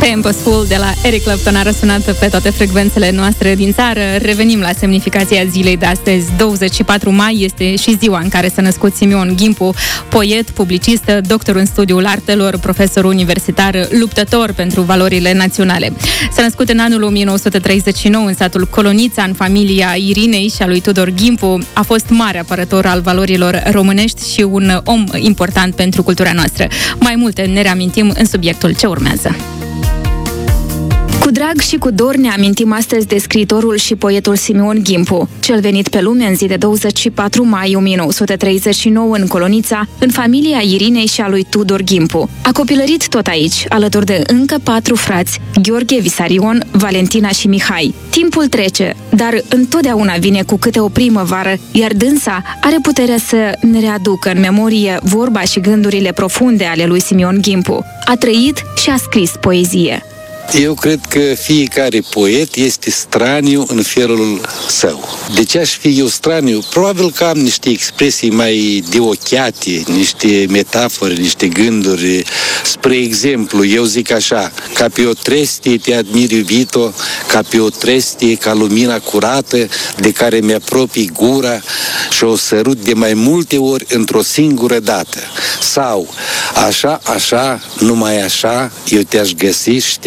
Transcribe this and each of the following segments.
Purposeful de la Eric Clapton a răsunat pe toate frecvențele noastre din țară. Revenim la semnificația zilei de astăzi. 24 mai este și ziua în care s-a născut Simeon Gimpu, poet, publicist, doctor în studiul artelor, profesor universitar, luptător pentru valorile naționale. S-a născut în anul 1939 în satul Colonița, în familia Irinei și a lui Tudor Gimpu. A fost mare apărător al valorilor românești și un om important pentru cultura noastră. Mai multe ne reamintim în subiectul ce urmează. Cu drag și cu dor ne amintim astăzi de scriitorul și poetul Simeon Gimpu, cel venit pe lume în zi de 24 mai 1939 în Colonița, în familia Irinei și a lui Tudor Gimpu. A copilărit tot aici, alături de încă 4 frați, Gheorghe, Visarion, Valentina și Mihai. Timpul trece, dar întotdeauna vine cu câte o primăvară, iar dânsa are puterea să ne readucă în memorie vorba și gândurile profunde ale lui Simeon Gimpu. A trăit și a scris poezie. Eu cred că fiecare poet este straniu în felul său. De ce aș fi eu straniu? Probabil că am niște expresii mai deochiate, niște metafore, niște gânduri. Spre exemplu, eu zic așa: ca pe o trestie te admir, iubito, ca pe o trestie, ca lumina curată, de care mi-apropii gura și o sărut de mai multe ori într-o singură dată. Sau, așa, numai așa, eu te-aș găsi și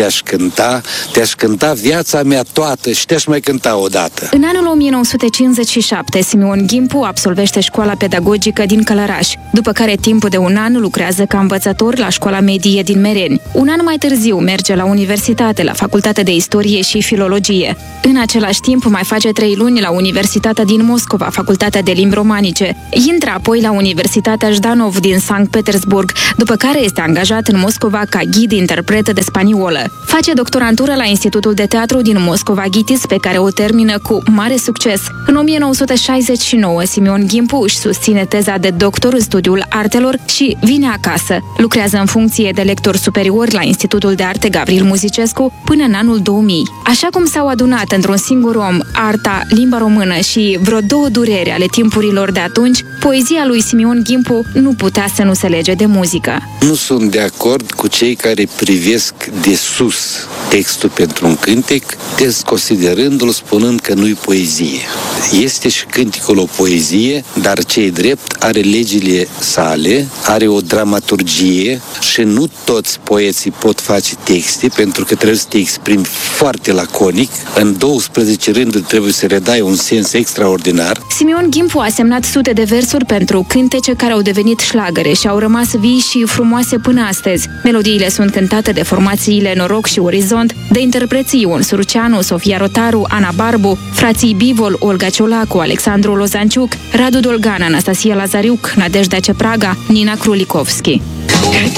te-aș cânta viața mea toată și te-aș mai cânta odată. În anul 1957, Simeon Gimpu absolvește școala pedagogică din Călăraș, după care timp de un an lucrează ca învățător la școala medie din Mereni. Un an mai târziu merge la universitate, la Facultatea de Istorie și Filologie. În același timp mai face 3 luni la Universitatea din Moscova, Facultatea de Limbi Romanice. Intră apoi la Universitatea Jdanov din Sankt Petersburg, după care este angajat în Moscova ca ghid-interpret de spaniolă. Face doctorantură la Institutul de Teatru din Moscova Ghitis, pe care o termină cu mare succes. În 1969, Simeon Gimpu își susține teza de doctor în studiul artelor și vine acasă. Lucrează în funcție de lector superior la Institutul de Arte Gavril Muzicescu până în anul 2000. Așa cum s-au adunat într-un singur om arta, limba română și vreo 2 dureri ale timpurilor de atunci, poezia lui Simeon Gimpu nu putea să nu se lege de muzică. Nu sunt de acord cu cei care privesc de sus textul pentru un cântec, considerându-l, spunând că nu-i poezie. Este și cântecul o poezie, dar ce-i drept are legile sale, are o dramaturgie și nu toți poeții pot face texte, pentru că trebuie să te exprimi foarte laconic. În 12 rânduri trebuie să redai un sens extraordinar. Simeon Gimpu a semnat sute de versuri pentru cântece care au devenit șlagăre și au rămas vii și frumoase până astăzi. Melodiile sunt cântate de formațiile Noroc și Orizont, de interpreții Ion Suruceanu, Sofia Rotaru, Ana Barbu, frații Bivol, Olga Ciolacu, Alexandru Lozanciuc, Radu Dolgan, Anastasia Lazariuc, Nadejda Cepraga, Nina Krulikovski.